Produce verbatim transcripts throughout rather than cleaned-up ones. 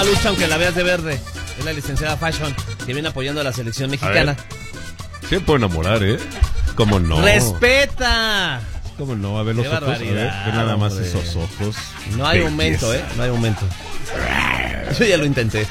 Mamalucha, aunque la veas de verde. Es la licenciada Fashion que viene apoyando a la selección mexicana. Se puede enamorar, ¿eh? ¿Cómo no? ¡Respeta! ¿Cómo no? A ver los Qué ojos, a ver, barbaridad, ve nada más hombre. esos ojos. No hay Belleza. aumento, ¿eh? No hay aumento. Yo ya lo intenté.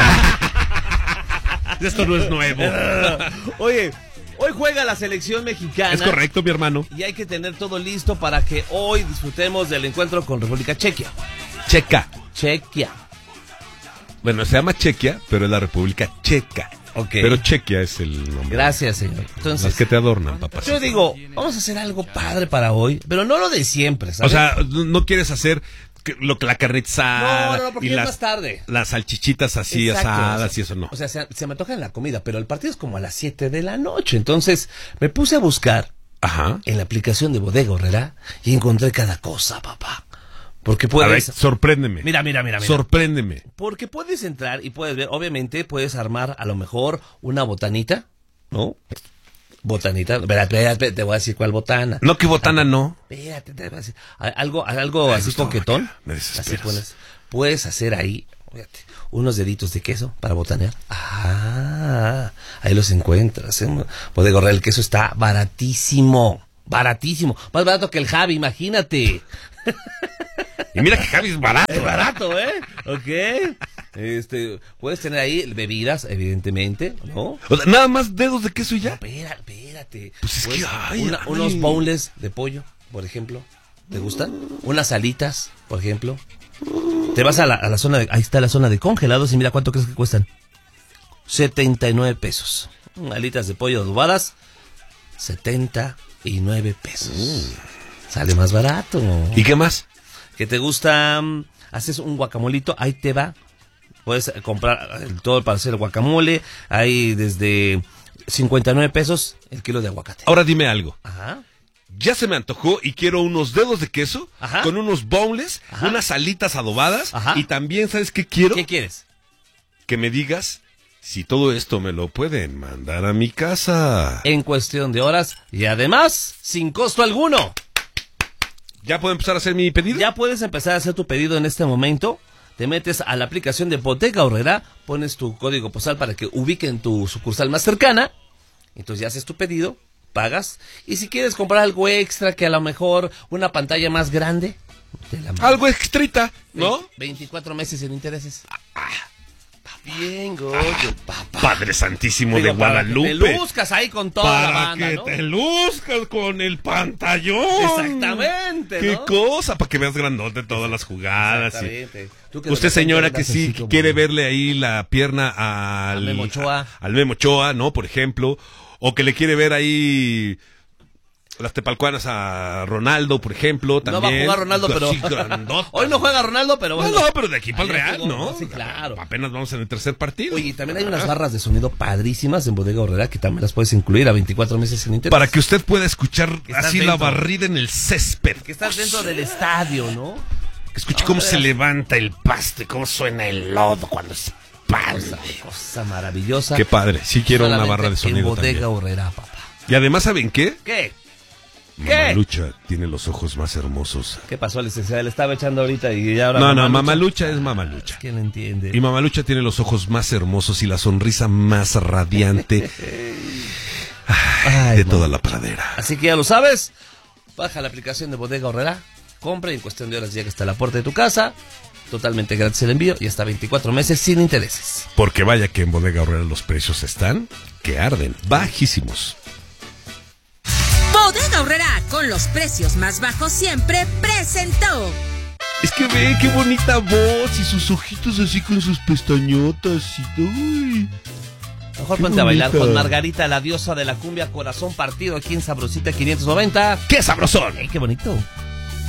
Esto no es nuevo. Oye, hoy juega la selección mexicana. Es correcto, mi hermano. Y hay que tener todo listo para que hoy disfrutemos del encuentro con República Chequia. Checa. Chequia. Bueno, se llama Chequia, pero es la República Checa. Ok. Pero Chequia es el nombre. Gracias, señor. Entonces, Las que te adornan, papá. yo digo, vamos a hacer algo padre para hoy, pero no lo de siempre, ¿sabes? O sea, no quieres hacer que- lo que la carnita asada no, no, porque y es las, más tarde. las salchichitas así Exacto, asadas o sea, y eso no. O sea, se, se me antoja en la comida, pero el partido es como a las siete de la noche. Entonces, me puse a buscar Ajá. en la aplicación de Bodega Aurrerá y encontré cada cosa, papá. Porque A ver, puedes... sorpréndeme. Mira, mira, mira, mira. Sorpréndeme. Porque puedes entrar y puedes ver, obviamente, puedes armar a lo mejor una botanita, ¿no? Botanita, espérate, espérate, te voy a decir cuál botana. No, que botana no. Espérate, te voy a decir, a- algo, algo Me así gustó, coquetón. Raquel, me desesperas. Así pones, puedes hacer ahí, fíjate, unos deditos de queso para botanear. Ah, ahí los encuentras. ¿eh? Bodega Aurrerá, el queso está baratísimo, baratísimo, más barato que el Javi, imagínate. Y mira que Javi es barato. Es barato, ¿eh? Ok. Este, puedes tener ahí bebidas, evidentemente, ¿no? O sea, nada más dedos de queso y ya. Espera, espérate. Pues es Puedes- que, ay, una- ay. unos boneless de pollo, por ejemplo. ¿Te gustan? Unas alitas, por ejemplo. Te vas a la, a la zona de... Ahí está la zona de congelados y mira cuánto crees que cuestan. setenta y nueve pesos. Alitas de pollo adobadas, setenta y nueve pesos. Sale más barato. ¿Y qué más? ¿Que te gusta? mm, Haces un guacamolito, ahí te va. Puedes eh, comprar el todo para hacer el guacamole. Hay desde cincuenta y nueve pesos el kilo de aguacate. Ahora dime algo. Ajá. Ya se me antojó y quiero unos dedos de queso Ajá. con unos boneless, Ajá. unas alitas adobadas Ajá. y también, ¿sabes qué quiero? ¿Qué quieres? Que me digas si todo esto me lo pueden mandar a mi casa. En cuestión de horas y además sin costo alguno. ¿Ya puedo empezar a hacer mi pedido? Ya puedes empezar a hacer tu pedido en este momento. Te metes a la aplicación de Bodega Aurrerá, pones tu código postal para que ubiquen tu sucursal más cercana. Entonces ya haces tu pedido, pagas. Y si quieres comprar algo extra, que a lo mejor una pantalla más grande, te la mando. Algo extrita, ¿no? veinticuatro meses sin intereses. Bien, Goyo, papá. Padre Santísimo Digo, de para que Guadalupe. te luzcas ahí con toda la Para banda, que ¿no? te luzcas con el pantallón. Exactamente, Qué ¿no? cosa, para que veas grandote todas las jugadas. y- Exactamente. Tú que de Usted, repente señora, andas que sí así como- quiere verle ahí la pierna al... A Memo Ochoa. Al Memo Ochoa, ¿no? Por ejemplo. O que le quiere ver ahí las tepalcuanas a Ronaldo, por ejemplo, No va a también. jugar Ronaldo, pero... Así, grandotas. Hoy no juega Ronaldo, pero No, bueno. no, pero de aquí para el Ahí Real, jugó, ¿no? Sí, claro. Apenas vamos en el tercer partido. Oye, y también hay unas barras de sonido padrísimas en Bodega Aurrerá que también las puedes incluir a veinticuatro meses sin interés. Para que usted pueda escuchar Que estás así la dentro. barrida en el césped. Que estás dentro del estadio, ¿no? Que escuche No, cómo de se veras. levanta el pasto y cómo suena el lodo cuando se Cosa, pasa. cosa maravillosa. Qué padre, sí quiero una Solamente barra de sonido en Bodega también. Aurrerá, papá. Y además, ¿saben qué? ¿Qué? Mamalucha tiene los ojos más hermosos. ¿Qué pasó, licenciada? Le estaba echando ahorita y ya ahora... No, no, Mamalucha. Mamalucha es Mamalucha. ¿Quién entiende? Y Mamalucha tiene los ojos más hermosos y la sonrisa más radiante Ay, de mamá. toda la pradera. Así que ya lo sabes, baja la aplicación de Bodega Aurrerá, compra y en cuestión de horas llega hasta la puerta de tu casa, totalmente gratis el envío y hasta veinticuatro meses sin intereses. Porque vaya que en Bodega Aurrerá los precios están que arden, bajísimos. Bodega Aurrerá, con los precios más bajos siempre, presentó. Es que ve qué bonita voz y sus ojitos así con sus pestañotas y uy. Mejor Qué ponte a bailar bonita. con Margarita, la diosa de la cumbia, corazón partido aquí en Sabrosita quinientos noventa. ¡Qué sabrosón! ¡Ay, qué bonito!